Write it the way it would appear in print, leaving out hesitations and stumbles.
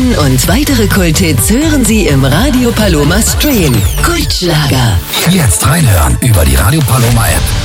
Diesen und weitere Kulthits hören Sie im Radio Paloma Stream. Kultschlager. Jetzt reinhören über die Radio Paloma App.